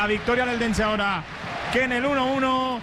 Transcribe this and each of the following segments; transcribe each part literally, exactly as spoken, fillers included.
victoria del Dense ahora que en el uno uno.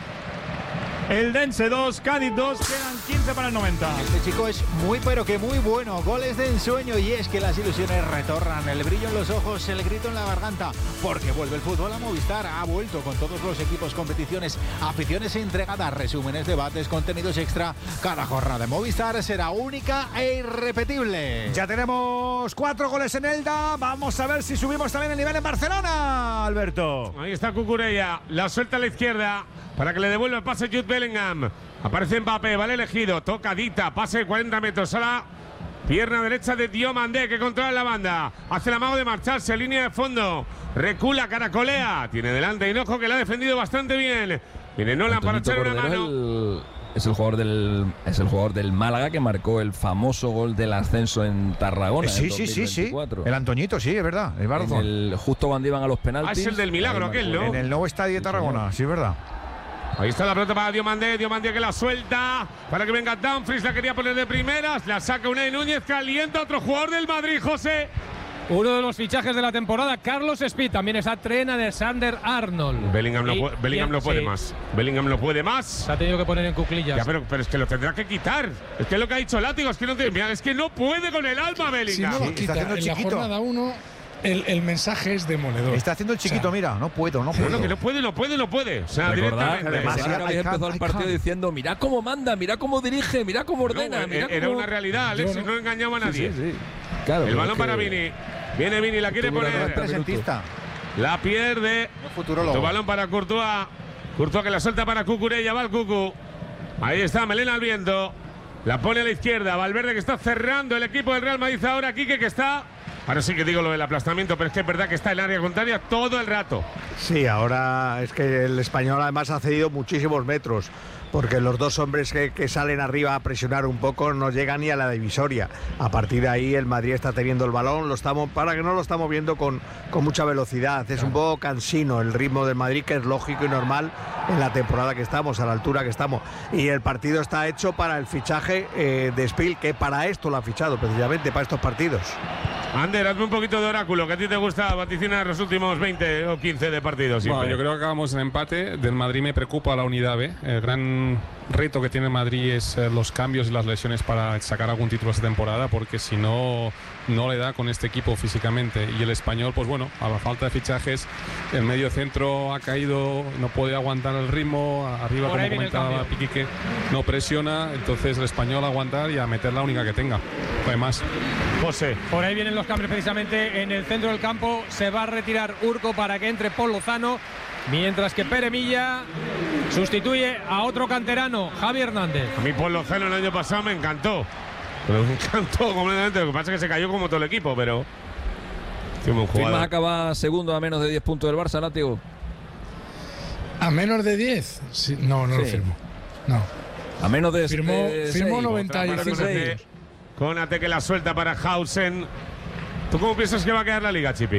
El Dense dos, Cádiz dos, quedan quince para el noventa. Este chico es muy pero que muy bueno. Goles de ensueño y es que las ilusiones retornan. El brillo en los ojos, el grito en la garganta. Porque vuelve el fútbol a Movistar. Ha vuelto con todos los equipos, competiciones, aficiones entregadas, resúmenes, debates, contenidos extra. Cada jornada de Movistar será única e irrepetible. Ya tenemos cuatro goles en Elda. Vamos a ver si subimos también el nivel en Barcelona, Alberto. Ahí está Cucurella. La suelta a la izquierda para que le devuelva el pase Jude Bellingham. Aparece Mbappé, vale elegido. Tocadita, pase de cuarenta metros a la pierna derecha de Diomandé, que controla la banda. Hace el amago de marcharse, línea de fondo. Recula, caracolea. Tiene delante Hinojo, que la ha defendido bastante bien. Viene Nolan para echar una mano. El, es, el jugador del, es el jugador del Málaga que marcó el famoso gol del ascenso en Tarragona. Eh, sí, en sí, sí, sí. El Antoñito, sí, es verdad. El en el, justo cuando iban a los penaltis. Ah, es el del milagro aquel, ¿no? En el nuevo estadio de Tarragona, sí, sí, es verdad. Ahí está la pelota para Diomandé, Diomandé que la suelta para que venga Dumfries, la quería poner de primeras, la saca Unai Núñez, calienta otro jugador del Madrid, José. Uno de los fichajes de la temporada, Carlos Speed, también está Trent Alexander-Arnold. Bellingham, y, no, puede, Bellingham no puede sí. más. Bellingham no puede más. Se ha tenido que poner en cuclillas. Ya, pero, pero es que lo tendrá que quitar. Es que es lo que ha dicho Látigo, es que no, te, mira, es que no puede con el alma Bellingham. Si no lo quita, sí, en la jornada uno, el, el mensaje es demoledor. Está haciendo el chiquito, o sea, mira, no puedo, no puedo. Bueno, que no puede, no puede, no puede. O sea, recordad, directamente. Además, habéis empezado el partido diciendo, mira cómo manda, mira cómo dirige, mira cómo ordena. No, mira era cómo... una realidad, Alex, no, no engañaba a nadie. Sí, sí, sí. Claro, el balón es para que... Vini. Viene Vini, la quiere poner. Presentista. La pierde. Tu balón para Courtois. Courtois que la suelta para Cucurella, va el Cucu. Ahí está, Melena al viento. La pone a la izquierda. Valverde que está cerrando el equipo del Real Madrid ahora. Quique que está. Ahora sí que digo lo del aplastamiento, pero es que es verdad que está en el área contraria todo el rato. Sí, ahora es que el español además ha cedido muchísimos metros, porque los dos hombres que, que salen arriba a presionar un poco no llegan ni a la divisoria. A partir de ahí el Madrid está teniendo el balón, lo estamos, para que no lo estamos viendo con, con mucha velocidad. Es un poco cansino el ritmo del Madrid, que es lógico y normal en la temporada que estamos, a la altura que estamos. Y el partido está hecho para el fichaje eh, de Spiel, que para esto lo ha fichado, precisamente para estos partidos. Ander, hazme un poquito de oráculo, que a ti te gusta vaticinar los últimos veinte o quince de partidos. Bueno, yo creo que acabamos en empate. Del Madrid me preocupa la unidad B. El gran reto que tiene el Madrid es eh, los cambios y las lesiones para sacar algún título esta temporada, porque si no, no le da con este equipo físicamente. Y el español, pues bueno, a la falta de fichajes, el medio centro ha caído, no puede aguantar el ritmo. Arriba, como comentaba Piquique, no presiona. Entonces el español a aguantar y a meter la única que tenga. Además, José. Por ahí vienen los cambios precisamente en el centro del campo. Se va a retirar Urco para que entre Paul Lozano, mientras que Pere Milla sustituye a otro canterano, Javi Hernández. A mí Paul Lozano el año pasado me encantó. Pero me encantó completamente. Lo que pasa es que se cayó como todo el equipo, pero... ¿Firmas acaba segundo a menos de diez puntos del Barça, Látigo? ¿A menos de diez? Sí, no, no sí. lo firmo. No. A menos de... Firmó, de firmó noventa y cinco. Konate que la suelta para Hausen. ¿Tú cómo piensas que va a quedar la liga, Chipi?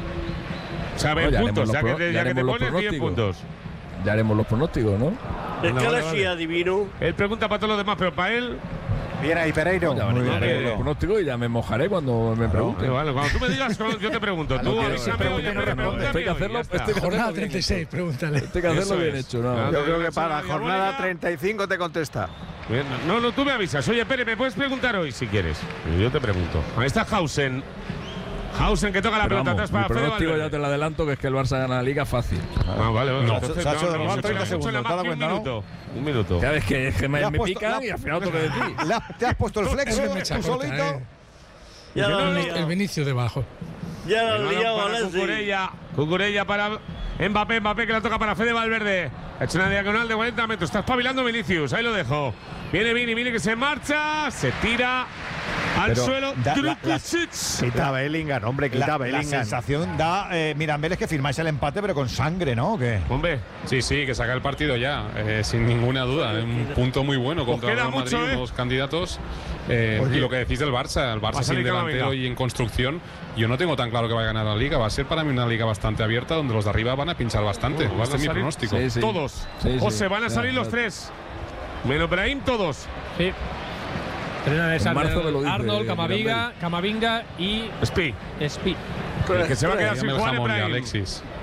O sea, ven no, puntos, ya, pro, que, ya, ya que te pones diez puntos. Ya haremos los pronósticos, ¿no? Es que le hacía divino. Él pregunta para todos los demás, pero para él... Bien ahí, Pereiro. Ya, muy bien, bien. Los pronósticos y ya me mojaré cuando me pregunte. Vale, vale, cuando tú me digas, yo te pregunto. Tú avísame, oye, me preguntas. Estoy que hacerlo. Jornada treinta y seis, pregúntale. Estoy que hacerlo bien hecho. No. Yo creo que para la jornada treinta y cinco te contesta. No, no, tú me avisas. Oye, Pere, ¿me puedes preguntar hoy si quieres? Yo te pregunto. Ahí está Hausen. Hausen que toca la pelota atrás para Fede pronóstico ya te lo adelanto, que es que el Barça gana la Liga fácil. Ah, vale, vale. No, entonces, Sacho, no, no, no, treinta segundos, ¿te das cuenta, no? Minuto, un minuto. Ya ves que, que me, me puesto, pican la, y al final tengo que decir. La, te has puesto el flexo, tú solito. Eh. Ya el, el Vinicio debajo. Ya lo han liado, Cucurella. Cucurella para Mbappé, Mbappé que la toca para Fede Valverde. Ha hecho una diagonal de cuarenta metros. Está espabilando Vinicius, ahí lo dejo. Viene Vini, Vini que se marcha, se tira al Pero suelo. Da, la, la, quita Bellingham, hombre, quita la, Bellingham. La sensación da, eh, Mirambel, es que firmáis el empate, pero con sangre, ¿no? ¿O qué? Hombre. Sí, sí, que saca el partido ya, eh, sin ninguna duda. Un punto muy bueno contra el Real Madrid, mucho, ¿eh? Los candidatos. Eh, y lo que decís del Barça, el Barça sin delantero y en construcción, yo no tengo tan claro que va a ganar la Liga. Va a ser para mí una Liga bastante abierta, donde los de arriba van a pinchar bastante. Uh, este es mi pronóstico. Sí, sí. Todos. Sí, o sí. se van a salir ya, los ya. tres. Menos Brahim, todos. Sí. Alexander, Arnold, Camavinga, Camavinga y Spi. Spi. El que se va a quedar sin jugar Alexis.